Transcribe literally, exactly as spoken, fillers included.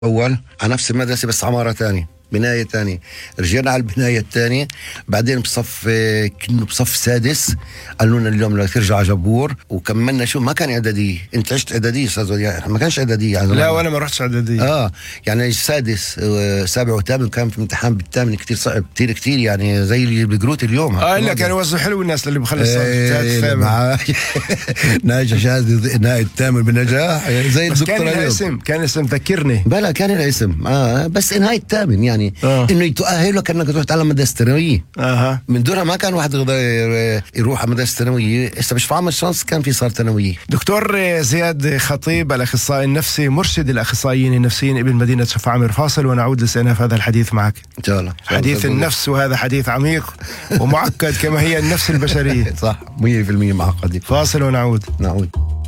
أول على نفس المدرسة بس عمارة تانية، بناية تانية. رجعنا على البناية التانية، بعدين بصف كنا بصف سادس قالوا لنا اليوم لا ترجع جبور، وكملنا. شو ما كان إعدادية، أنت عشت إعدادية أستاذ وديع؟ ما كانش إعدادية يعني. لا وأنا ما رحتش إعدادية. آه يعني السادس سابع وثامن كان في امتحان بالثامن كتير صعب، كتير كتير يعني زي اللي بقروت اليوم. آه لا كانوا يوزعوا حلو الناس اللي بخلص الثامن. ناجح شهادة نائب الثامن بالنجاح زي الدكتور. كان الاسم كان اسم ذكرني. بلا كان الاسم آه بس نهاية الثامن يعني آه. انه تؤهلك انك تروح تتعلم مدرسه ثانويه. اها من دونها ما كان واحد يقدر يروح على مدرسه ثانويه. هسه مش فاهم الشانس كان في صار ثانويه. دكتور زياد خطيب الاخصائي النفسي مرشد الاخصائيين النفسيين ابن مدينه شفعامر، فاصل ونعود لاستئناف هذا الحديث معك ان شاء الله. حديث النفس، وهذا حديث عميق ومعقد كما هي النفس البشريه. صح مية بالمية معقد. فاصل ونعود. نعود.